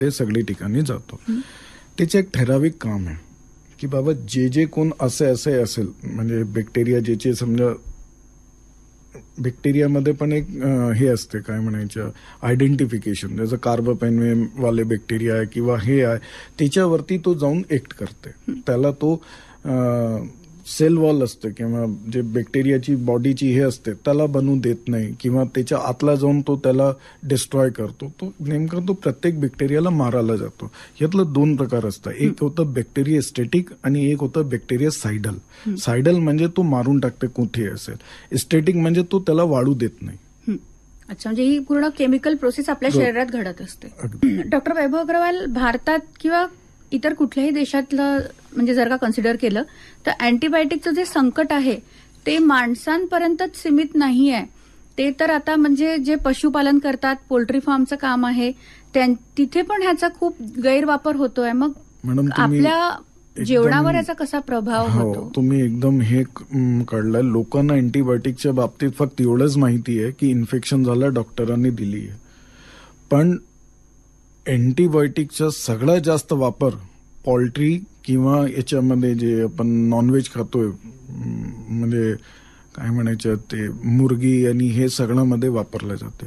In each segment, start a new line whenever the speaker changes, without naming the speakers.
ते सगळी ठिकाणी जातो. त्याचे एक ठराविक काम आहे की बाबा जे कोण असे असेल म्हणजे बॅक्टेरिया ज्याचे समजा बॅक्टेरियामध्ये पण एक हे असते काय म्हणायचं आयडेंटिफिकेशन, जसं कार्बोपेनवेम वाले बॅक्टेरिया आहे किंवा हे आहे त्याच्यावरती तो जाऊन ऍक्ट करते. त्याला तो सेल वॉल असते किंवा जे बॅक्टेरियाची बॉडीची हे असते त्याला बनवू देत नाही किंवा त्याच्या आतला जाऊन तो त्याला डिस्ट्रॉय करतो. तो नेमका तो प्रत्येक बॅक्टेरियाला मारायला जातो. यातलं 2 प्रकार असतात. एक होतं बॅक्टेरिया स्टॅटिक आणि एक होतं बॅक्टेरिया सायडल. सायडल म्हणजे तो मारून टाकते कुठे असेल. स्टॅटिक म्हणजे तो त्याला वाढू देत नाही.
अच्छा, म्हणजे ही पूर्ण केमिकल प्रोसेस आपल्या शरीरात घडत असते. डॉक्टर वैभव अग्रवाल, भारतात किंवा इतर कुठल्याही देशातलं म्हणजे जर का कन्सिडर केलं तर अँटीबायोटिकचं जे संकट आहे ते माणसांपर्यंतच सीमित नाही आहे. ते तर आता म्हणजे जे पशुपालन करतात, पोल्ट्री फार्मचं काम आहे, तिथे पण ह्याचा खूप गैरवापर होतोय. मग आपल्या जेवणावर याचा कसा प्रभाव होतो?
तुम्ही एकदम हे काढलाय. लोकांना अँटीबायोटिकच्या बाबतीत फक्त एवढंच माहिती आहे की इन्फेक्शन झालं, डॉक्टरांनी दिली आहे. पण अँटीबायोटिकचा सगळ्यात जास्त वापर पोल्ट्री किंवा याच्यामध्ये जे आपण नॉनव्हेज खातोय म्हणजे काय म्हणायचं ते मुर्गी आणि हे सगळ्यामध्ये वापरलं जाते.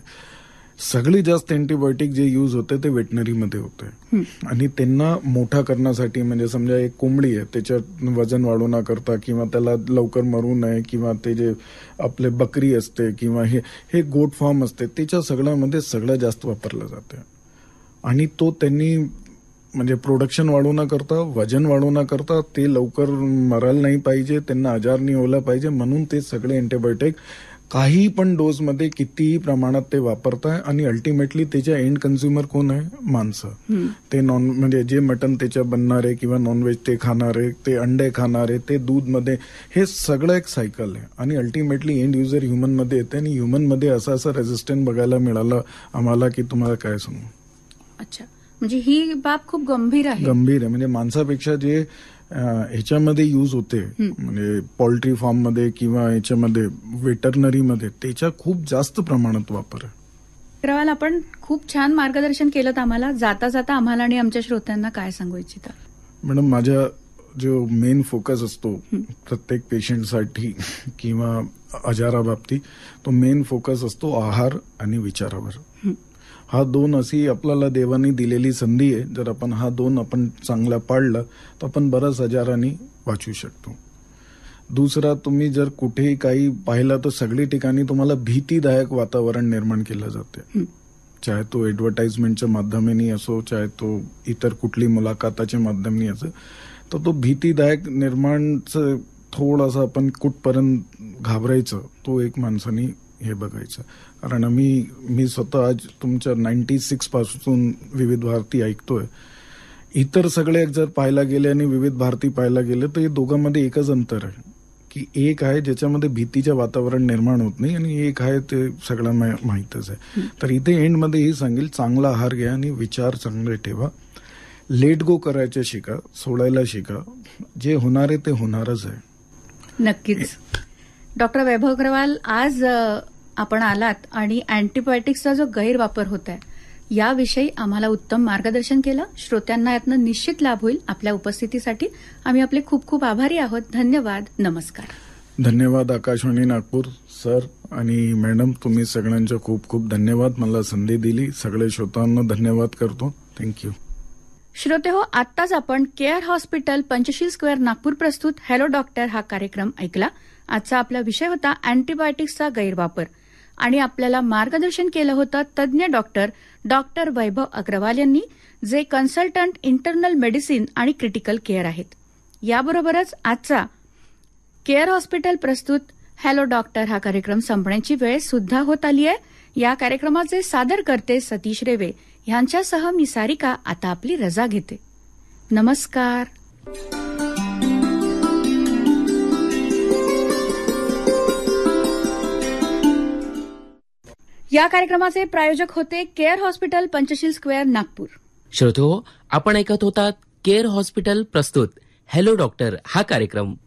सगळी जास्त अँटीबायोटिक जे यूज होते ते वेटनरीमध्ये होते आणि त्यांना मोठा करण्यासाठी म्हणजे समजा एक कोंबडी आहे त्याच्यात वजन वाढवण्या करता किंवा त्याला लवकर मरू नये किंवा ते जे आपले बकरी असते किंवा हे गोट फार्म असते त्याच्या सगळ्यामध्ये सगळ्यात जास्त वापरलं जाते. आणि तो त्यांनी म्हणजे प्रोडक्शन वाढवण्याकरता, वजन वाढवण्याकरता, ते लवकर मरायला नाही पाहिजे, त्यांना आजार नाही व्हायला पाहिजे म्हणून ते सगळे अँटीबायोटिक काही पण डोसमध्ये कितीही प्रमाणात ते वापरताय आणि अल्टिमेटली त्याच्या एंड कन्झ्युमर कोण आहे? माणसं. ते म्हणजे जे मटन त्याच्या बनणारे किंवा नॉनव्हेज ते खाणारे, ते अंडे खाणारे, ते दूधमध्ये, हे सगळं एक सायकल आहे आणि अल्टिमेटली एंड युजर ह्युमनमध्ये येते आणि ह्युमनमध्ये असं रेझिस्टन्स बघायला मिळालं आम्हाला की तुम्हाला काय सांगू.
अच्छा, म्हणजे ही बाब खूप गंभीर आहे.
म्हणजे माणसापेक्षा जे ह्याच्यामध्ये यूज होते म्हणजे पोल्ट्री फार्ममध्ये किंवा ह्याच्यामध्ये वेटरनरीमध्ये त्याच्या खूप जास्त प्रमाणात वापर आहे.
अग्रवाल, आपण खूप छान मार्गदर्शन केलं आम्हाला. जाता जाता आम्हाला आणि आमच्या श्रोत्यांना काय सांगू इच्छिता?
मॅडम, माझा जो मेन फोकस असतो प्रत्येक पेशंटसाठी किंवा आजाराबाबतीत, तो मेन फोकस असतो आहार आणि विचारावर. हा 2 अशी आपल्याला देवानी दिलेली संधी आहे. जर आपण हा 2 आपण चांगला पाळला तर आपण बऱ्याच आजारांनी वाचू शकतो. दुसरा, तुम्ही जर कुठेही काही पाहिलं तर सगळी ठिकाणी तुम्हाला भीतीदायक वातावरण निर्माण केलं जाते. चाहे तो ऍडव्हर्टाइजमेंटच्या माध्यमाने असो, चाहे तो इतर कुठली मुलाखताच्या माध्यमाने असो, तर तो भीतीदायक निर्माणचं थोडासा आपण कुठपर्यंत घाबरायचं तो एक माणसाने हे बघायचं. कारण मी स्वतः आज तुमच्या 96 पासून विविध भारती ऐकतोय. इतर सगळे जर पाहायला गेले आणि विविध भारती पाहायला गेले तर हे दोघांमध्ये एकच अंतर आहे की एक आहे ज्याच्यामध्ये भीतीचं वातावरण निर्माण होत नाही आणि एक आहे ते सगळ्यांना माहीतच आहे. तर इथे एंडमध्ये हे सांगेल, चांगला आहार घ्या आणि विचार चांगले ठेवा. लेट गो करायचे शिका, सोडायला शिका. जे होणार आहे ते होणारच आहे.
नक्कीच. डॉक्टर वैभव अग्रवाल, आज आपण आलात आणि अँटीबायोटिक्सचा जो गैरवापर होत आहे याविषयी आम्हाला उत्तम मार्गदर्शन केलं. श्रोत्यांना यातनं निश्चित लाभ होईल. आपल्या उपस्थितीसाठी आम्ही आपले खूप खूप आभारी आहोत. धन्यवाद. नमस्कार.
धन्यवाद आकाशवाणी नागपूर सर आणि मॅडम, तुम्ही सगळ्यांचे खूप खूप धन्यवाद. मला संधी दिली. सगळे श्रोतांना धन्यवाद करतो. थँक्यू.
श्रोते हो, आत्ताच आपण care hospital Panchsheel square Nagpur प्रस्तुत हॅलो डॉक्टर हा कार्यक्रम ऐकला. आजचा आपला विषय होता अँटीबायोटिक्सचा गैरवापर आणि आपल्याला मार्गदर्शन केलं होतं तज्ज्ञ डॉक्टर वैभव अग्रवाल यांनी, जे कन्सल्टंट इंटरनल मेडिसिन आणि क्रिटिकल केअर आहेत. याबरोबरच आजचा केअर हॉस्पिटल प्रस्तुत हॅलो डॉक्टर हा कार्यक्रम संपण्याची वेळ सुद्धा होत आली आहे. या कार्यक्रमाचे सादरकर्ते सतीश रेवे यांच्यासह मी सारिका आता आपली रजा घेते. नमस्कार. या कार्यक्रमाचे प्रायोजक होते care hospital Panchsheel square Nagpur.
श्रोतो, आपण ऐकत होतात केअर हॉस्पिटल प्रस्तुत हॅलो डॉक्टर हा कार्यक्रम.